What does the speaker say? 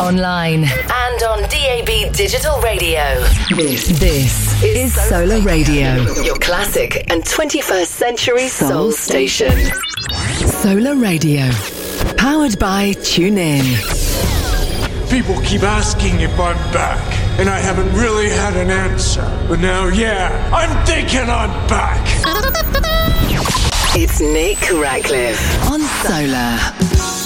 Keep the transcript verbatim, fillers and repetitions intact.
online, and on D A B Digital Radio. This, this is Solar Radio, your classic and twenty-first century soul station. Solar Radio, powered by TuneIn. People keep asking if I'm back, and I haven't really had an answer. But now, yeah, I'm thinking I'm back. It's Nick Ratcliffe on Solar.